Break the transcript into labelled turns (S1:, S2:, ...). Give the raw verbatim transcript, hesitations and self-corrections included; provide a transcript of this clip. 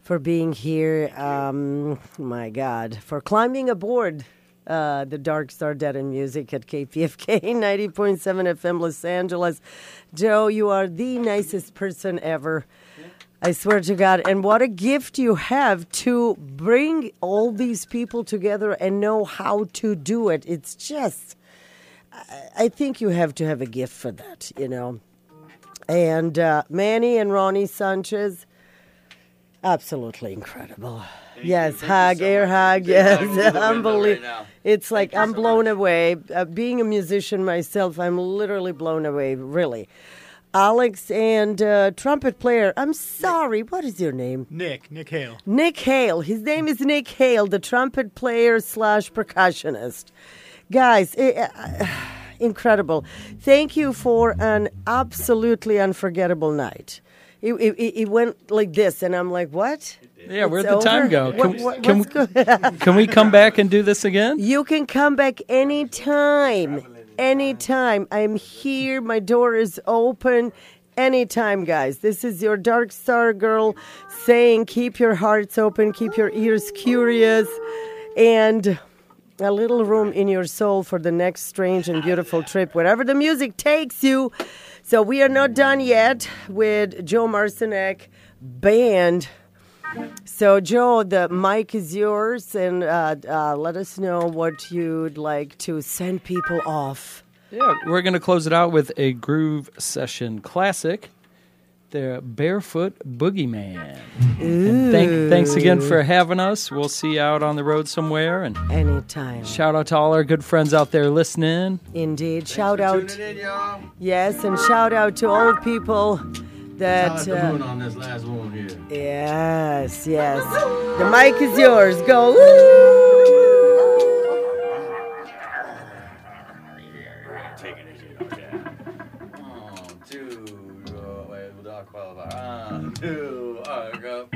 S1: for being here. Um, my God, for climbing aboard uh, the Dark Star Dead and Music at K P F K ninety point seven F M Los Angeles. Joe, you are the nicest person ever. I swear to God. And what a gift you have to bring all these people together and know how to do it. It's just, I think you have to have a gift for that, you know. And uh, Manny and Ronnie Sanchez, absolutely incredible. Thank yes, you. hug, so air much. hug, yes, unbelievable. Right it's like Thank I'm so blown much. away. Uh, being a musician myself, I'm literally blown away, really. Alex and uh, trumpet player, I'm sorry, what is your name?
S2: Nick, Nick Hale.
S1: Nick Hale. His name is Nick Hale, the trumpet player slash percussionist. Guys, it, uh, incredible. Thank you for an absolutely unforgettable night. It, it, it went like this, and I'm like, what?
S3: Yeah,
S1: it's
S3: where'd the
S1: over?
S3: time go? Can,
S1: what, what,
S3: can, we, can we come back and do this again?
S1: You can come back anytime. Anytime. I'm here. My door is open. Anytime, guys. This is your Dark Star girl saying keep your hearts open, keep your ears curious, and a little room in your soul for the next strange and beautiful trip, wherever the music takes you. So we are not done yet with Joe Marcinek Band. So, Joe, the mic is yours, and uh, uh, let us know what you'd like to send people off.
S3: Yeah, we're going to close it out with a groove session classic, the Barefoot Boogeyman. And thank, thanks again for having us. We'll see you out on the road somewhere. And
S1: anytime.
S3: Shout out to all our good friends out there listening.
S1: Indeed.
S4: Thanks
S1: shout out.
S4: In, y'all.
S1: Yes, and shout out to all people that
S4: Shout out to Moon on this last one here.
S1: Yes, yes. The mic is yours. Go.
S4: Taking it, you know, yeah. One, two, uh, wait, we'll talk about one, two, uh, go.